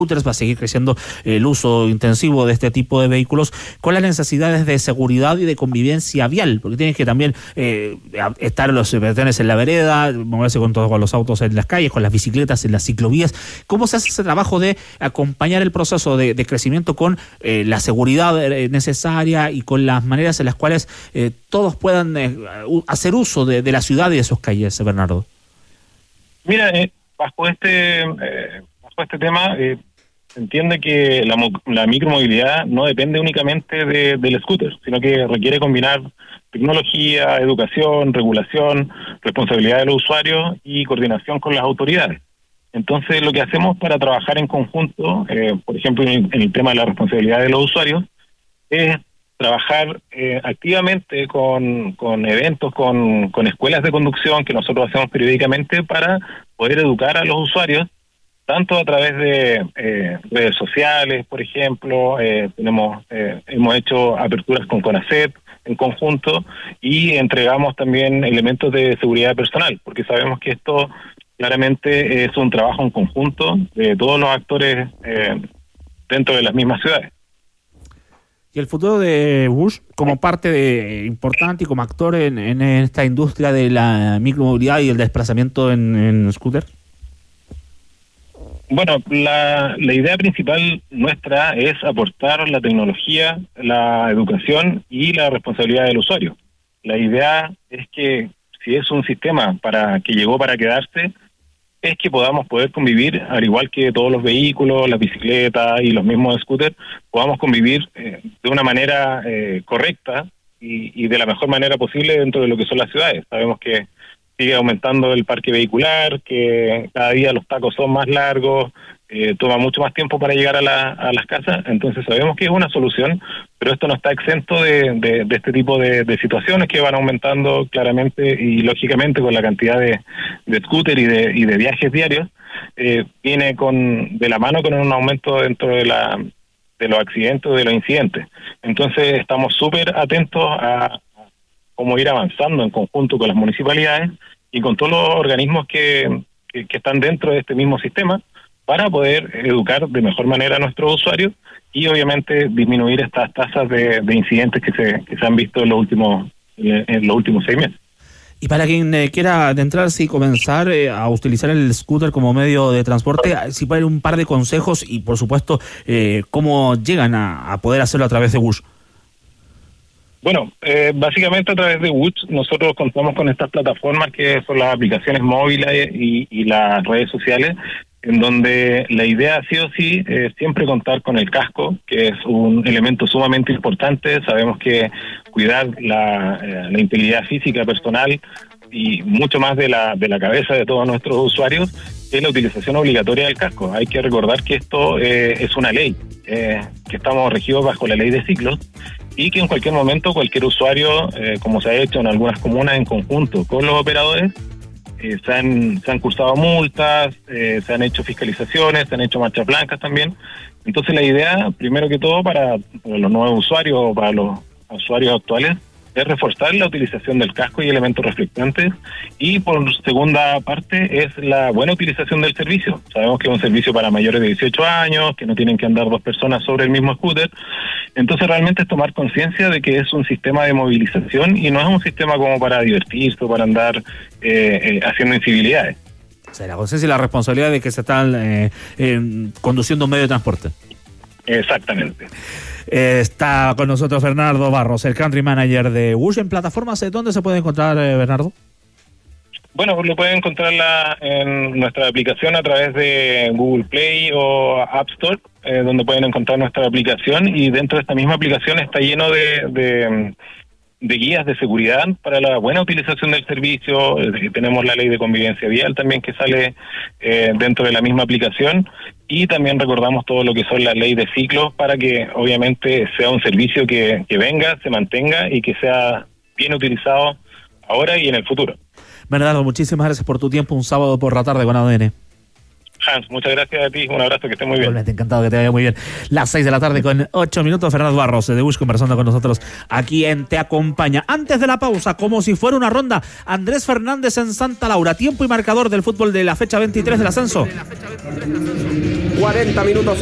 va a seguir creciendo el uso intensivo de este tipo de vehículos con las necesidades de seguridad y de convivencia vial, porque tienes que también estar los peatones en la vereda, moverse con todos los autos en las calles, con las bicicletas en las ciclovías. ¿Cómo se hace ese trabajo de acompañar el proceso de crecimiento con la seguridad necesaria y con las maneras en las cuales todos puedan hacer uso de la ciudad y de sus calles, Bernardo? Mira, bajo este tema, se entiende que la micromovilidad no depende únicamente del scooter, sino que requiere combinar tecnología, educación, regulación, responsabilidad de los usuarios y coordinación con las autoridades. Entonces, lo que hacemos para trabajar en conjunto, por ejemplo, en el tema de la responsabilidad de los usuarios, es trabajar activamente con eventos, con escuelas de conducción que nosotros hacemos periódicamente para poder educar a los usuarios, tanto a través de redes sociales, por ejemplo. Hemos hecho aperturas con CONACET en conjunto y entregamos también elementos de seguridad personal, porque sabemos que esto claramente es un trabajo en conjunto de todos los actores dentro de las mismas ciudades. Y el futuro de Wush como parte importante y como actor en esta industria de la micromovilidad y el desplazamiento en scooter. Bueno, la idea principal nuestra es aportar la tecnología, la educación y la responsabilidad del usuario. La idea es que si es un sistema que llegó para quedarse, es que podamos poder convivir, al igual que todos los vehículos, las bicicletas y los mismos scooters, podamos convivir de una manera correcta y de la mejor manera posible dentro de lo que son las ciudades. Sabemos que sigue aumentando el parque vehicular, que cada día los tacos son más largos, toma mucho más tiempo para llegar a las casas. Entonces sabemos que es una solución, pero esto no está exento de este tipo de situaciones que van aumentando claramente y lógicamente con la cantidad de scooter y de viajes diarios. Viene de la mano con un aumento dentro de los accidentes, de los incidentes. Entonces estamos súper atentos a cómo ir avanzando en conjunto con las municipalidades y con todos los organismos que están dentro de este mismo sistema para poder educar de mejor manera a nuestros usuarios y obviamente disminuir estas tasas de incidentes que se han visto en los últimos 6 meses. Y para quien quiera adentrarse y comenzar a utilizar el scooter como medio de transporte, si pueden un par de consejos y por supuesto cómo llegan a poder hacerlo a través de Wush. Bueno, básicamente a través de Wush nosotros contamos con estas plataformas que son las aplicaciones móviles y las redes sociales, en donde la idea sí o sí es siempre contar con el casco, que es un elemento sumamente importante. Sabemos que cuidar la integridad física personal y mucho más de la cabeza de todos nuestros usuarios es la utilización obligatoria del casco. Hay que recordar que esto es una ley, que estamos regidos bajo la ley de ciclos y que en cualquier momento cualquier usuario, como se ha hecho en algunas comunas en conjunto con los operadores, se han cursado multas, se han hecho fiscalizaciones, se han hecho marchas blancas también. Entonces la idea, primero que todo, para los nuevos usuarios o para los usuarios actuales, es reforzar la utilización del casco y elementos reflectantes, y por segunda parte es la buena utilización del servicio. Sabemos que es un servicio para mayores de 18 años, que no tienen que andar 2 personas sobre el mismo scooter. Entonces realmente es tomar conciencia de que es un sistema de movilización y no es un sistema como para divertirse o para andar haciendo incivilidades. O sea, la conciencia y la responsabilidad de que se están conduciendo un medio de transporte. Exactamente. Está con nosotros Bernardo Barros, el Country Manager de Wush. ¿En plataformas dónde se puede encontrar, Bernardo? Bueno, lo pueden encontrar en nuestra aplicación a través de Google Play o App Store, donde pueden encontrar nuestra aplicación, y dentro de esta misma aplicación está lleno de guías de seguridad para la buena utilización del servicio. Tenemos la ley de convivencia vial también que sale dentro de la misma aplicación, y también recordamos todo lo que son las leyes de ciclos para que obviamente sea un servicio que venga, se mantenga y que sea bien utilizado ahora y en el futuro. Bernardo, muchísimas gracias por tu tiempo un sábado por la tarde con ADN. Hans, muchas gracias a ti, un abrazo, que esté muy bien. Igualmente, encantado, que te vaya muy bien. Las 6 de la tarde con 8 minutos, Fernando Barros de Bush conversando con nosotros aquí en Te Acompaña. Antes de la pausa, como si fuera una ronda, Andrés Fernández en Santa Laura, tiempo y marcador del fútbol de la fecha 23 del ascenso. 40 minutos.